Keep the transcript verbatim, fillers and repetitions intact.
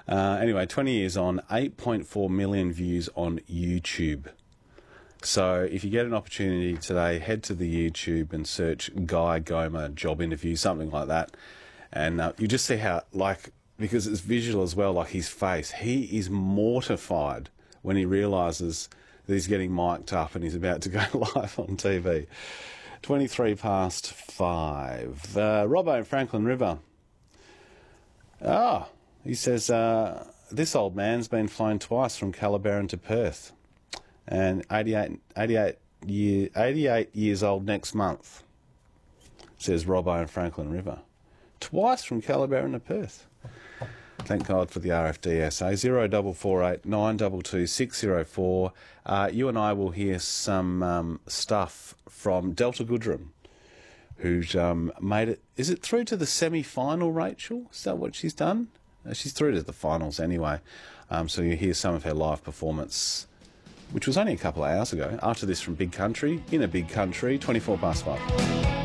Uh, anyway, twenty years on, eight point four million views on YouTube. So if you get an opportunity today, head to the YouTube and search Guy Goma job interview, something like that. And uh, you just see how, like, because it's visual as well, like his face, he is mortified when he realises that he's getting mic'd up and he's about to go live on T V. twenty-three past five. Uh, Robbo and Franklin River. Ah, he says, uh, this old man's been flown twice from Calabarin to Perth. And eighty-eight, eighty-eight, year, eighty-eight years old next month, says Robbo and Franklin River. Twice from Calabarin to Perth. Thank God for the R F D S A. zero four four eight nine two two six zero four. Uh, you and I will hear some um, stuff from Delta Goodrem, who's um, made it... Is it through to the semi-final, Rachel? Is that what she's done? Uh, she's through to the finals anyway. Um, so you hear some of her live performance, which was only a couple of hours ago. After this from Big Country, in a big country, twenty-four past five.